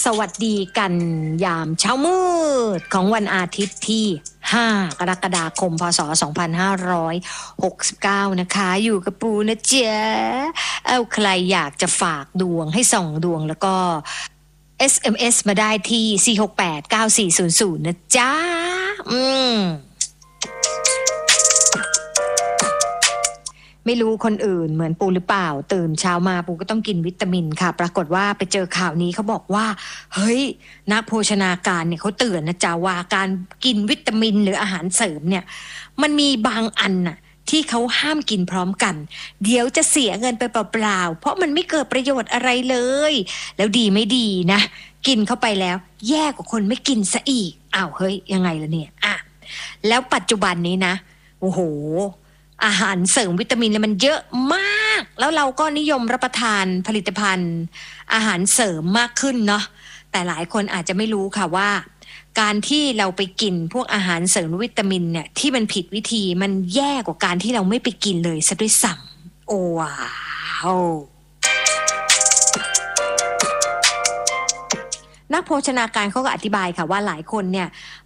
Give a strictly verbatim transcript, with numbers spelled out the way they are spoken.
สวัสดีกันยามเช้ามืดของวันอาทิตย์ที่ห้ากรกฎาคมพศสองพันห้าร้อยหกสิบเก้านะคะอยู่กับปูนะเจ๊เอาใครอยากจะฝากดวงให้ส่องดวงแล้วก็ เอส เอ็ม เอส มาได้ที่สี่ หก แปด เก้า สี่ ศูนย์ ศูนย์นะจ๊ะอืมไม่รู้คนอื่นเหมือนปูหรือเปล่าตื่นเช้ามาปูก็ต้องกินวิตามินค่ะปรากฏว่าไปเจอข่าวนี้เขาบอกว่าเฮ้ยนักโภชนาการเนี่ยเขาเตือนนะจ๊ะว่าการกินวิตามินหรืออาหารเสริมเนี่ยมันมีบางอันน่ะที่เขาห้ามกินพร้อมกันเดี๋ยวจะเสียเงินไปเปล่าๆเพราะมันไม่เกิดประโยชน์อะไรเลยแล้วดีไม่ดีนะกินเข้าไปแล้วแย่กว่าคนไม่กินซะอีกอ้าวเฮ้ยยังไงล่ะเนี่ยอ่ะแล้วปัจจุบันนี้นะโอ้โหอาหารเสริมวิตามินเนี่ยมันเยอะมากแล้วเราก็นิยมรับประทานผลิตภัณฑ์อาหารเสริมมากขึ้นเนาะแต่หลายคนอาจจะไม่รู้ค่ะว่าการที่เราไปกินพวกอาหารเสริมวิตามินเนี่ยที่มันผิดวิธีมันแย่กว่าการที่เราไม่ไปกินเลยซะด้วยซ้ำโอ้ว้าวนักโภชนาการเขาก็อธิบายค่ะว่าหลายคนเนี่ย